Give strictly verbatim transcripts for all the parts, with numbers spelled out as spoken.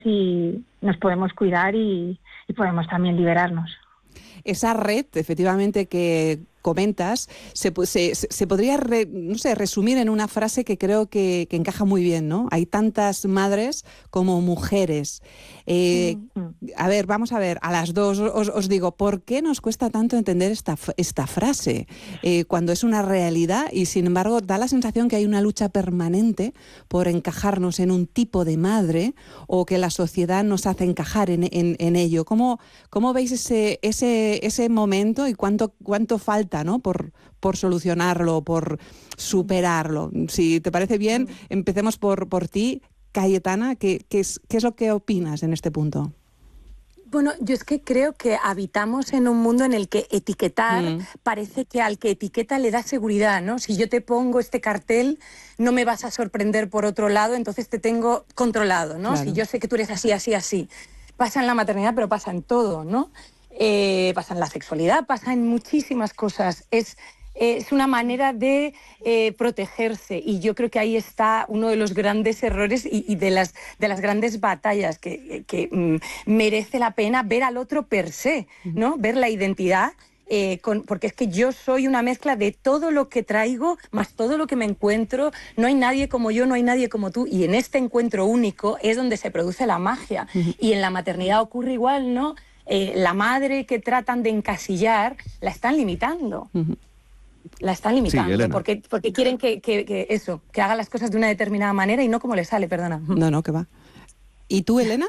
y nos podemos cuidar y, y podemos también liberarnos. Esa red, efectivamente, que comentas, se, se, se podría re, no sé, resumir en una frase que creo que, que encaja muy bien, ¿no? Hay tantas madres como mujeres. Eh, a ver, vamos a ver, a las dos os, os digo, ¿por qué nos cuesta tanto entender esta, esta frase? Eh, cuando es una realidad y, sin embargo, da la sensación que hay una lucha permanente por encajarnos en un tipo de madre o que la sociedad nos hace encajar en, en, en ello. ¿Cómo, cómo veis ese, ese, ese momento y cuánto, cuánto falta, ¿no? por, por solucionarlo, por superarlo? Si te parece bien, empecemos por, por ti, Cayetana. ¿Qué, qué, es, ¿Qué es lo que opinas en este punto? Bueno, yo es que creo que habitamos en un mundo en el que etiquetar mm. parece que al que etiqueta le da seguridad, ¿no? Si yo te pongo este cartel, no me vas a sorprender por otro lado, entonces te tengo controlado, ¿no? Claro. Si yo sé que tú eres así, así, así. Pasa en la maternidad, pero pasa en todo, ¿no? Eh, pasa en la sexualidad, pasa en muchísimas cosas. Es, eh, es una manera de eh, protegerse, y yo creo que ahí está uno de los grandes errores y, y de, las, de las grandes batallas que, que mm, merece la pena ver al otro per se, ¿no? Ver la identidad. Eh, con, porque es que yo soy una mezcla de todo lo que traigo más todo lo que me encuentro. No hay nadie como yo, no hay nadie como tú, y en este encuentro único es donde se produce la magia. Uh-huh. Y en la maternidad ocurre igual, ¿no? Eh, la madre que tratan de encasillar la están limitando. Uh-huh. La están limitando, sí, porque, porque quieren que, que, que eso, que haga las cosas de una determinada manera y no como le sale, perdona. No, no, que va. ¿Y tú, Elena?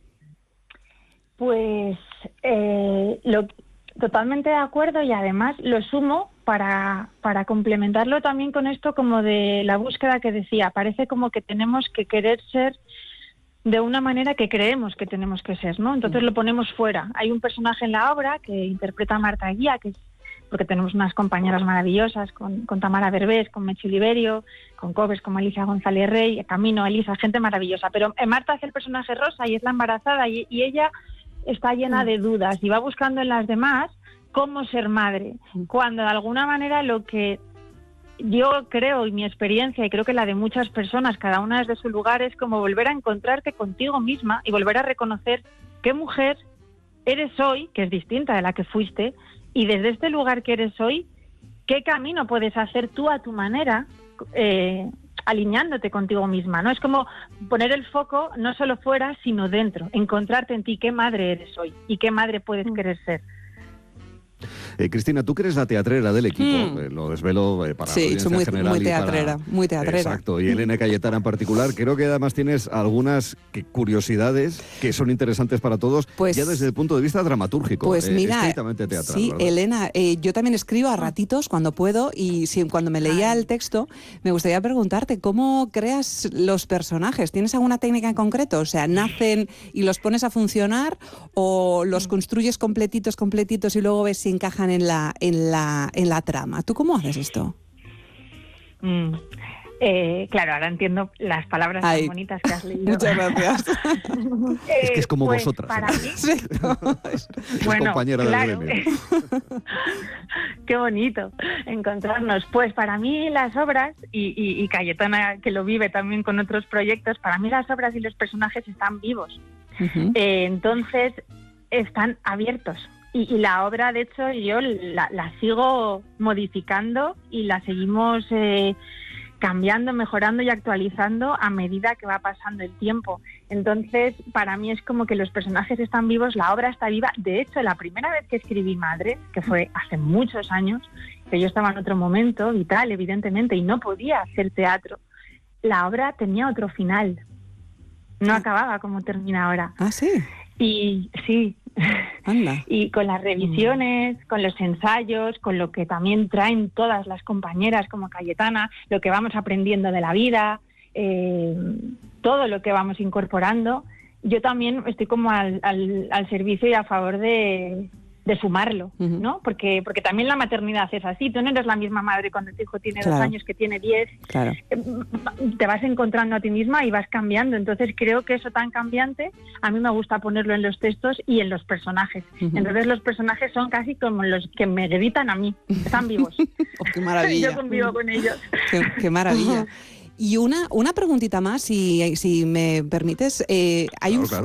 Pues eh, lo, totalmente de acuerdo, y además lo sumo para, para complementarlo también con esto como de la búsqueda que decía. Parece como que tenemos que querer ser de una manera que creemos que tenemos que ser, ¿no? Entonces lo ponemos fuera. Hay un personaje en la obra que interpreta a Marta Guía, que es, porque tenemos unas compañeras maravillosas, con, con Tamara Berbés, con Mechi Oliverio, con Cobes, como Alicia González Rey, Camino, Elisa, gente maravillosa. Pero Marta hace el personaje Rosa y es la embarazada, y, y ella está llena de dudas y va buscando en las demás cómo ser madre, cuando de alguna manera lo que yo creo, y mi experiencia, y creo que la de muchas personas, cada una desde su lugar, es como volver a encontrarte contigo misma y volver a reconocer qué mujer eres hoy, que es distinta de la que fuiste, y desde este lugar que eres hoy, qué camino puedes hacer tú a tu manera, eh, alineándote contigo misma, ¿no? Es como poner el foco no solo fuera, sino dentro, encontrarte en ti qué madre eres hoy y qué madre puedes mm. querer ser. Eh, Cristina, tú que eres la teatrera del equipo, mm. eh, lo desvelo eh, para sí, la audiencia muy, general. muy teatrera, y para, muy teatrera. Exacto, y Elena Cayetana en particular. Creo que además tienes algunas que, curiosidades que son interesantes para todos, pues, ya desde el punto de vista dramatúrgico, pues eh, mira, estrictamente teatral. Sí, ¿verdad? Elena, eh, yo también escribo a ratitos cuando puedo, y si, cuando me leía el texto, me gustaría preguntarte, ¿cómo creas los personajes? ¿Tienes alguna técnica en concreto? O sea, ¿nacen y los pones a funcionar, o los construyes completitos, completitos, y luego ves si encajan en la en la en la trama? ¿Tú cómo haces esto? Mm. Eh, claro, ahora entiendo las palabras Ay. tan bonitas que has leído. Muchas gracias. eh, es que es como pues, vosotras. Para mí, sí, no. es, bueno, es compañera claro. de Qué bonito encontrarnos. Pues para mí las obras, y, y, y Cayetana, que lo vive también con otros proyectos, para mí las obras y los personajes están vivos. Uh-huh. Eh, entonces, están abiertos. Y, y la obra, de hecho, yo la, la sigo modificando y la seguimos eh, cambiando, mejorando y actualizando a medida que va pasando el tiempo. Entonces, para mí es como que los personajes están vivos, la obra está viva. De hecho, la primera vez que escribí Madre, que fue hace muchos años, que yo estaba en otro momento vital, evidentemente, y no podía hacer teatro, la obra tenía otro final. No acababa como termina ahora. ¿Ah, sí? Y sí, Anda. Y con las revisiones, mm. con los ensayos, con lo que también traen todas las compañeras como Cayetana, lo que vamos aprendiendo de la vida, eh, todo lo que vamos incorporando, yo también estoy como al, al, al servicio y a favor de, de sumarlo, uh-huh. ¿no? Porque, porque también la maternidad es así. Tú no eres la misma madre cuando tu hijo tiene claro. dos años que tiene diez. Claro. Te vas encontrando a ti misma y vas cambiando. Entonces creo que eso tan cambiante, a mí me gusta ponerlo en los textos y en los personajes. Uh-huh. Entonces los personajes son casi como los que me gritan a mí. Están vivos. Oh, ¡qué maravilla! Yo convivo con ellos. ¡Qué, qué maravilla! Y una, una preguntita más, si, si me permites. Eh, hay, claro, un, claro.